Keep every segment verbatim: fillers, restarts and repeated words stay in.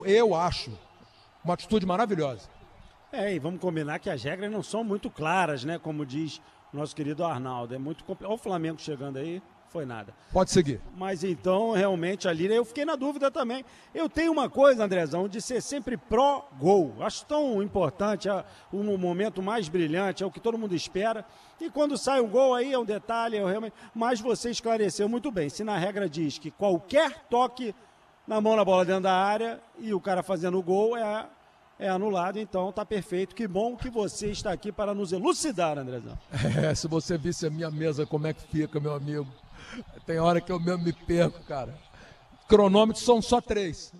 Eu acho uma atitude maravilhosa. É, e vamos combinar que as regras não são muito claras, né? Como diz o nosso querido Arnaldo. É muito complicado. Olha o Flamengo chegando aí, foi nada. Pode seguir. Mas então, realmente, ali eu fiquei na dúvida também. Eu tenho uma coisa, Andrezão, de ser sempre pró-gol. Acho tão importante, é um momento mais brilhante, é o que todo mundo espera. E quando sai um gol aí é um detalhe, é realmente... mas você esclareceu muito bem. Se na regra diz que qualquer toque na mão na bola dentro da área e o cara fazendo o gol é... é anulado, então tá perfeito. Que bom que você está aqui para nos elucidar, Andrezão. É, se você visse a minha mesa, como é que fica, meu amigo. Tem hora que eu mesmo me perco, cara. Cronômetros são só três.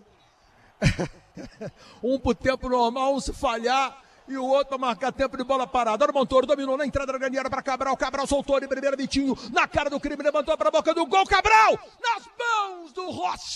Um pro tempo normal, um se falhar e o outro para marcar tempo de bola parada. Olha o Montoro, dominou na entrada da grande área para Cabral. Cabral soltou de primeira, Vitinho na cara do crime, levantou para a boca do gol. Cabral nas mãos do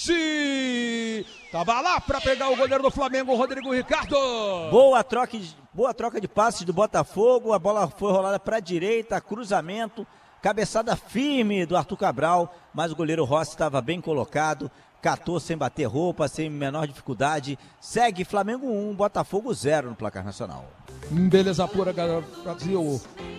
Rossi. Tava lá para pegar o goleiro do Flamengo, Rodrigo Ricardo. Boa troca, boa troca de passes do Botafogo. A bola foi rolada para a direita, cruzamento, cabeçada firme do Arthur Cabral, mas o goleiro Rossi estava bem colocado. Catou sem bater roupa, sem menor dificuldade. Segue Flamengo um, Botafogo zero no placar nacional. Beleza pura, galera. Brasil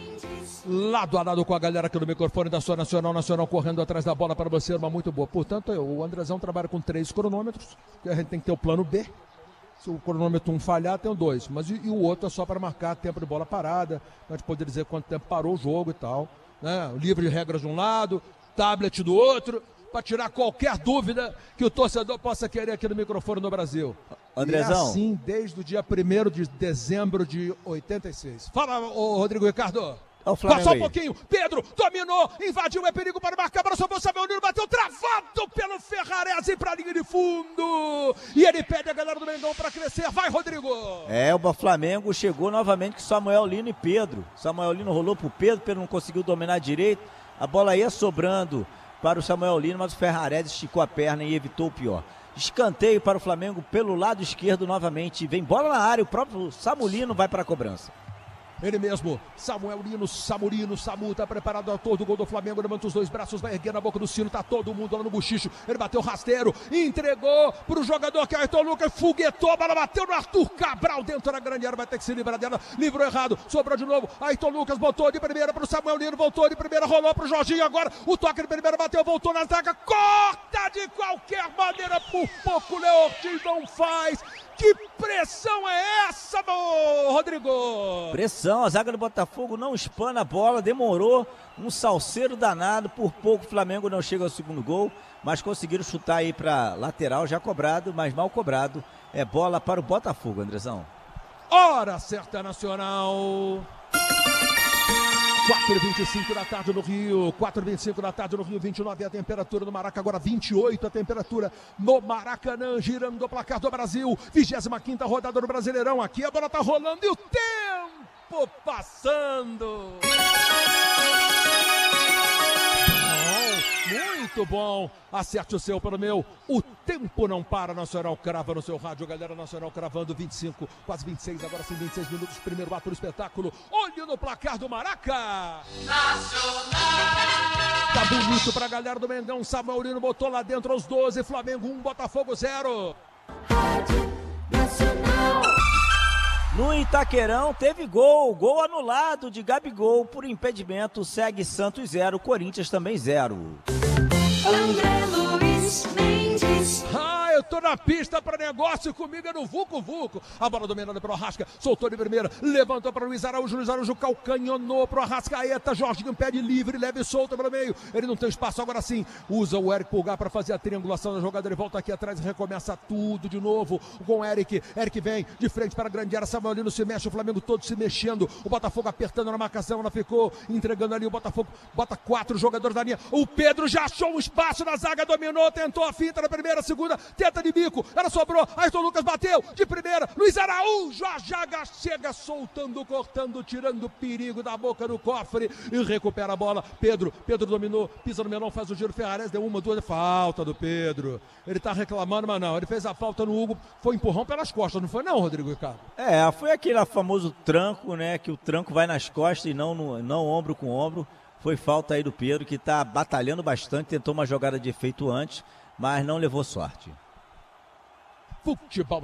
lado a lado com a galera aqui no microfone da sua Nacional. Nacional correndo atrás da bola para você, uma muito boa. Portanto, o Andrezão trabalha com três cronômetros. A gente tem que ter o plano B. Se o cronômetro um falhar, tem o dois. Mas e, e o outro é só para marcar tempo de bola parada. A gente poder dizer quanto tempo parou o jogo e tal. Né? Livre de regras de um lado, tablet do outro, para tirar qualquer dúvida que o torcedor possa querer aqui no microfone no Brasil. Andrezão. E assim desde o dia primeiro de dezembro de oitenta e seis. Fala, ô, Rodrigo Ricardo. Passou um pouquinho, Pedro dominou, invadiu, é perigo para marcar, para só o Samuel Nino, bateu travado pelo Ferrarese para a linha de fundo. E ele pede a galera do Mengão para crescer. Vai, Rodrigo. É, o Flamengo chegou novamente com Samuel Lino e Pedro. Samuel Lino rolou pro Pedro, Pedro não conseguiu dominar direito. A bola ia sobrando para o Samuel Lino, mas o Ferrarese esticou a perna e evitou o pior. Escanteio para o Flamengo pelo lado esquerdo novamente. Vem bola na área, o próprio Samulino vai para a cobrança. Ele mesmo, Samuel Lino, Samurino, Samu tá preparado a todo o gol do Flamengo, levanta os dois braços, vai erguer na boca do sino, tá todo mundo lá no bochicho, ele bateu rasteiro, entregou pro jogador que é o Ayrton Lucas, foguetou, a bola bateu no Arthur Cabral dentro da grande área, vai ter que se livrar dela, livrou errado, sobrou de novo, Ayrton Lucas botou de primeira pro Samuel Lino, voltou de primeira, rolou pro Jorginho agora, o toque de primeira bateu, voltou na zaga, corta de qualquer maneira, por pouco o Léo Ortiz não faz. Que pressão é essa, meu Rodrigo? Pressão, a zaga do Botafogo não espana a bola, demorou, um salseiro danado, por pouco o Flamengo não chega ao segundo gol, mas conseguiram chutar aí para lateral, já cobrado, mas mal cobrado, é bola para o Botafogo, Andrezão. Hora certa, Nacional. quatro e vinte e cinco da tarde no Rio, quatro e vinte e cinco da tarde no Rio, vinte e nove a temperatura no Maraca, agora vinte e oito a temperatura no Maracanã, girando o placar do Brasil, vigésima quinta rodada do Brasileirão, aqui a bola tá rolando e o tempo passando. Muito bom, acerte o seu pelo meu, o tempo não para, Nacional crava no seu rádio, galera, Nacional cravando vinte e cinco, quase vinte e seis, agora sim vinte e seis minutos, primeiro ato do espetáculo, olho no placar do Maraca. Nacional! Tá bonito pra galera do Mengão, Samuel Lino botou lá dentro aos doze, Flamengo um, Botafogo zero. Rádio Nacional. No Itaquerão teve gol, gol anulado de Gabigol por impedimento, segue Santos zero, Corinthians também zero. André Luiz Mendes. Ah, eu tô na pista para negócio, comigo é no Vucu Vucu. A bola dominada pro Arrasca, soltou de primeira, levantou para Luiz Araújo, Luiz Araújo calcanhonou pro Arrascaeta, Jorginho pede livre, leve e solta pelo meio. Ele não tem espaço, agora sim, usa o Eric Pulgar para fazer a triangulação da jogada, ele volta aqui atrás e recomeça tudo de novo com o Eric. Eric vem de frente para a grande área, Samuel Lino se mexe, o Flamengo todo se mexendo, o Botafogo apertando na marcação, ela ficou entregando ali, o Botafogo bota quatro jogadores da linha, o Pedro já achou um espaço na zaga, dominou, tentou a finta na primeira, segunda, tenta de bico, ela sobrou, Ayrton Lucas bateu de primeira, Luiz Araújo, a zaga chega soltando, cortando, tirando o perigo da boca do cofre e recupera a bola, Pedro, Pedro dominou, pisa no melão, faz o giro, Ferrarese deu uma, duas, falta do Pedro, ele tá reclamando, mas não, ele fez a falta no Hugo, foi empurrão pelas costas, não foi não, Rodrigo Ricardo? É, foi aquele famoso tranco, né, que o tranco vai nas costas e não, no, não ombro com ombro. Foi falta aí do Pedro, que está batalhando bastante, tentou uma jogada de efeito antes, mas não levou sorte. Futebol.